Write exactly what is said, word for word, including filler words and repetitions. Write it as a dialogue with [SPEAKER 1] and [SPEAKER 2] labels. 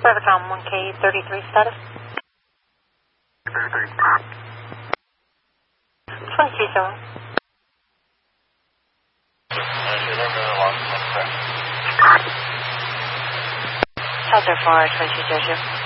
[SPEAKER 1] Brevicom one K thirty-three status.
[SPEAKER 2] thirty-three.
[SPEAKER 1] twenty-two seven. Delta four, twenty-two zero zero.